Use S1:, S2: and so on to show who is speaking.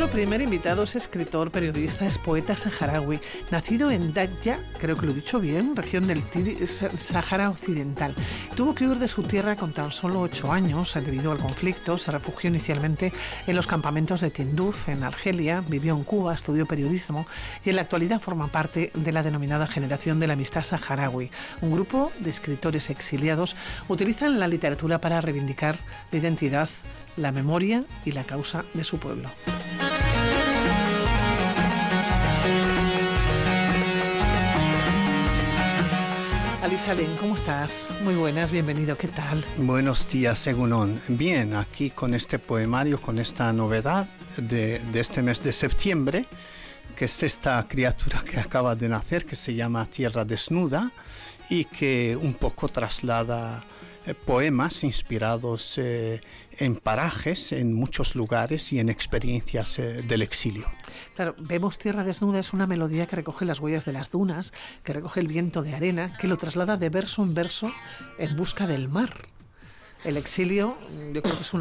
S1: Nuestro primer invitado es escritor, periodista, es poeta saharaui, nacido en Dakhla, creo que lo he dicho bien, región del Sáhara Occidental. Tuvo que huir de su tierra con tan solo 8 años debido al conflicto. Se refugió inicialmente en los campamentos de Tinduf, en Argelia, vivió en Cuba, estudió periodismo y en la actualidad forma parte de la denominada Generación de la Amistad Saharaui. Un grupo de escritores exiliados utilizan la literatura para reivindicar la identidad, la memoria y la causa de su pueblo. Ali Salem, ¿cómo estás? Muy buenas, bienvenido, ¿qué tal?
S2: Buenos días, Egunon. Bien, aquí con este poemario, con esta novedad de este mes de septiembre, que es esta criatura que acaba de nacer, que se llama Tierra Desnuda, y que un poco traslada poemas inspirados en parajes, en muchos lugares y en experiencias del exilio.
S1: Claro, vemos Tierra Desnuda, es una melodía que recoge las huellas de las dunas, que recoge el viento de arena, que lo traslada de verso en verso en busca del mar. El exilio, yo creo que es una